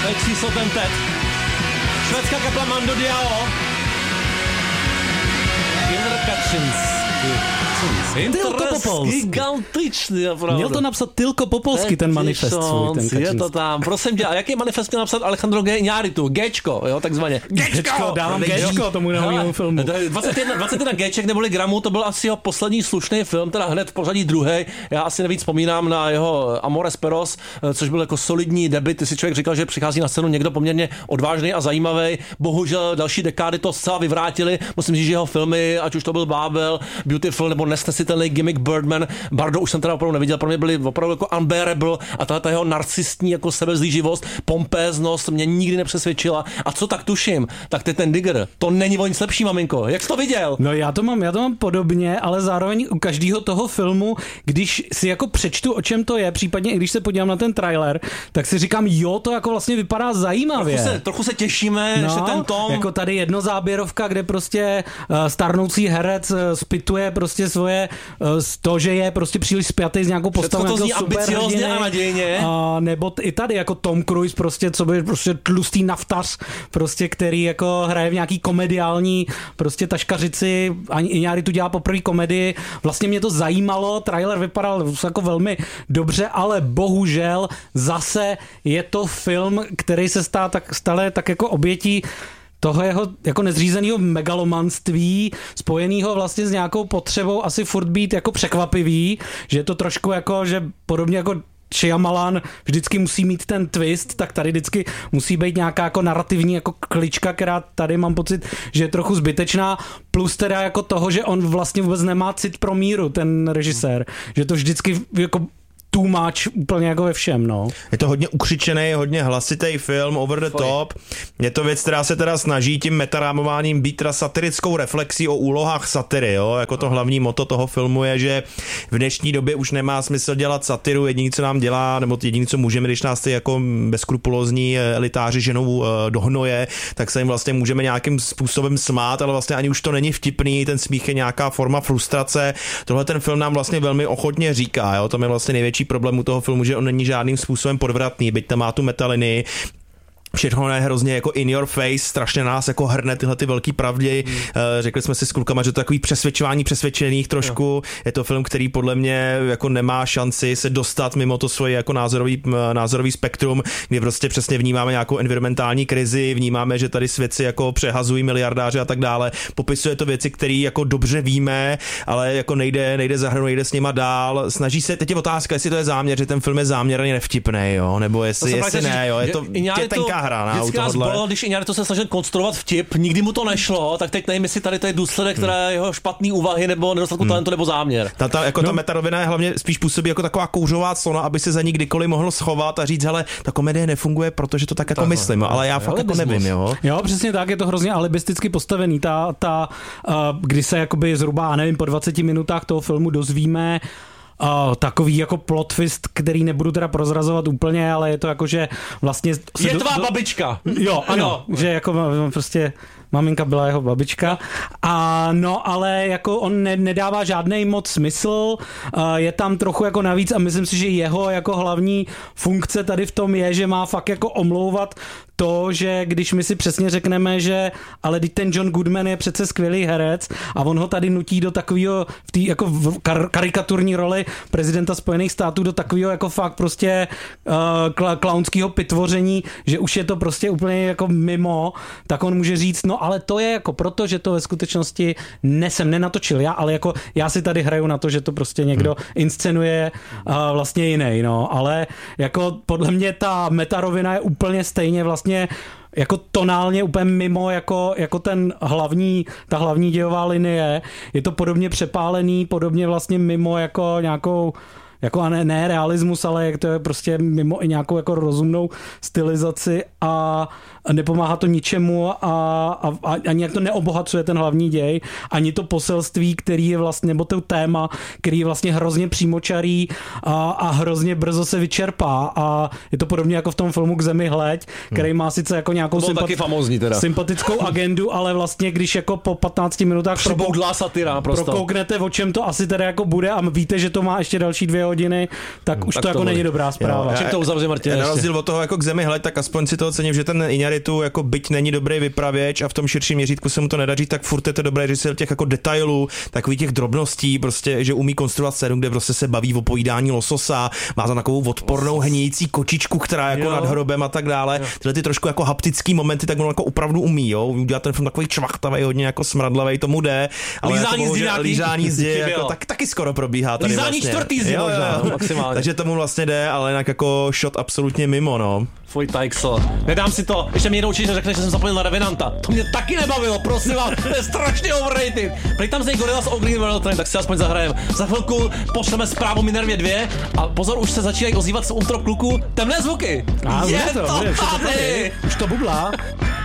číslo ten Ted. Švédská kapela Mando Diao. Indra Tylko Popolský. Gigantičný, opravdu. Měl to napsat Tylko Popolský, ten manifest svůj. Je to tam. Prosím tě, a jaký manifest měl napsat Alejandro Iñárritu? Géčko, jo, takzvaně. Géčko, dávám Géčko tomu novému filmu. 21 Géček neboli gramů, to byl asi jeho poslední slušný film, teda hned v pořadí druhý. Já asi nejvíc vzpomínám na jeho Amores Perros, což byl jako solidní debut. Ty si člověk říkal, že přichází na scénu někdo poměrně odvážný a zajímavý. Bohužel další dekády to zcela vyvrátili. Musím říct, že jeho filmy, ať už to byl Babel, Beautiful nebo nesnesitelný Gimmick Birdman, Bardo už jsem teda opravdu neviděl, pro mě byli opravdu jako unbearable a ta jeho narcistní jako sebezlíživost, pompéznost mě nikdy nepřesvědčila. A co tak tuším, tak ten Digger, to není o nic lepší, maminko. Jak jsi to viděl? No já to mám podobně, ale zároveň u každého toho filmu, když si jako přečtu, o čem to je, případně i když se podívám na ten trailer, tak si říkám, jo, to jako vlastně vypadá zajímavě. Trochu se těšíme, že ten tom. Jako tady jednozáběrovka, kde prostě starnoucí herec spituje prostě svoje to, že je prostě příliš spjatý s nějakou postavou jako ambiciozně a nadějně. Nebo i tady jako Tom Cruise prostě, co by prostě tlustý naftař, prostě, který jako hraje v nějaký komediální prostě taškařici, ani Iñárritu dělá poprvé komedii. Vlastně mě to zajímalo, trailer vypadal jako velmi dobře, ale bohužel zase je to film, který se stane tak jako obětí toho jeho jako nezřízeného megalomanství, spojenýho vlastně s nějakou potřebou asi furt být jako překvapivý, že je to trošku jako, že podobně jako Shyamalan vždycky musí mít ten twist, tak tady vždycky musí být nějaká jako narrativní jako klička, která tady mám pocit, že je trochu zbytečná, plus teda jako toho, že on vlastně vůbec nemá cit pro míru, ten režisér, že to vždycky jako too much úplně jako ve všem, no. Je to hodně ukřičený, hodně hlasitý film, over the top. Je to věc, která se teda snaží tím metarámováním být teda satirickou reflexí o úlohách satiry, jo. Jako to hlavní motto toho filmu je, že v dnešní době už nemá smysl dělat satiru, jediný, co nám dělá, nebo jediný, co můžeme, když nás ty jako bezskrupulózní elitáři ženou do hnoje, tak se jim vlastně můžeme nějakým způsobem smát, ale vlastně ani už to není vtipný, ten smích je nějaká forma frustrace. Tohle ten film nám vlastně velmi ochotně říká, jo. To je vlastně největší problém u toho filmu, že on není žádným způsobem podvratný, byť tam má tu metalinii. Všechno je hrozně jako in your face, strašně nás jako hrne tyhle ty velký pravdy. Řekli jsme si s klukama, že to takový přesvědčování přesvědčených trošku. Je to film, který podle mě jako nemá šanci se dostat mimo to svoje jako názorový spektrum, kdy prostě přesně vnímáme nějakou environmentální krizi, vnímáme, že tady svět si jako přehazují miliardáři a tak dále. Popisuje to věci, které jako dobře víme, ale jako nejde zahrnout, nejde s nima dál. Snaží se, teď je otázka, jestli to je záměr, že ten film je záměrně nevtipnej, jo, nebo jestli ne, jo, je to tenká hra. Vždycky nás bylo, když Iñárritu se snažil konstruovat vtip, nikdy mu to nešlo, tak teď nevím, jestli tady to je důsledek, která je jeho špatný úvahy nebo nedostatku talentu nebo záměr. Ta metarovina je hlavně spíš působí jako taková kouřová clona, aby se za ní kdykoliv mohl schovat a říct, hele, ta komedie nefunguje, protože to tak jako myslím, ale já fakt jako nevím, jo. Jo, přesně tak, je to hrozně alibisticky postavený. Kdy se jakoby zhruba, nevím, po 20 minutách toho filmu dozvíme takový jako plot twist, který nebudu teda prozrazovat úplně, ale je to jako, že vlastně... Je tvá babička! Jo, ano, že jako prostě maminka byla jeho babička. A no, ale jako on nedává žádnej moc smysl, je tam trochu jako navíc a myslím si, že jeho jako hlavní funkce tady v tom je, že má fakt jako omlouvat to, že když my si přesně řekneme, že ale teď ten John Goodman je přece skvělý herec a on ho tady nutí do takového v té jako karikaturní roli prezidenta Spojených států do takového jako fakt prostě klaunského pitvoření, že už je to prostě úplně jako mimo, tak on může říct, no ale to je jako proto, že to ve skutečnosti jsem nenatočil já, ale jako já si tady hraju na to, že to prostě někdo inscenuje vlastně jiný, no, ale jako podle mě ta metarovina je úplně stejně vlastně jako tonálně úplně mimo jako ta hlavní dějová linie. Je to podobně přepálený, podobně vlastně mimo jako nějakou jako ne realismus, ale jak to je prostě mimo i nějakou jako rozumnou stylizaci a nepomáhá to ničemu a ani jak to neobohacuje ten hlavní děj, ani to poselství, který je vlastně, nebo to téma, který je vlastně hrozně přímočarý a hrozně brzo se vyčerpá a je to podobně jako v tom filmu K zemi hleď, který má sice jako nějakou sympatickou agendu, ale vlastně když jako po 15 minutách satyra prokouknete, o čem to asi teda jako bude a víte, že to má ještě další 2 hodiny, tak už tak to jako to není bude. dobrá zpráva. Čím to uzavře, Martin? Na rozdíl od toho jako k zemi hled, tak aspoň si toho cením, že ten Iñárritu jako byť není dobrý vypravěč a v tom širším měřítku se mu to nedaří, tak furt je to dobré, že si těch jako detailů, takových těch drobností, prostě, že umí konstruovat scénu, kde prostě se baví o pojídání lososa, má tam takovou odpornou hníjící kočičku, která jako nad hrobem a tak dále. Tyhle ty trošku jako haptický momenty, tak on jako opravdu umí, jo. Udělat ten film takový čvachtavý, hodně jako smradlavý, tomu jde, ale lízání zdi jako taky skoro probíhá tady lízání vlastně. čtvrtý zdi možná, maximálně. Takže tomu vlastně jde, ale jinak jako shot absolutně mimo, no. Tvoj Tykesl. Nedám si to. Ještě mi jednou určitě řekne, že jsem zapomněl na Revenanta. To mě taky nebavilo, prosím vás, to je strašně overrated. Prý tam z něj Gorillaz o Green World Train, tak si aspoň zahrajem. Za chvilku pošleme zprávu Minervě 2 a pozor, už se začínají ozývat z intro kluku temné zvuky. Je to tady. tady. Už to bublá.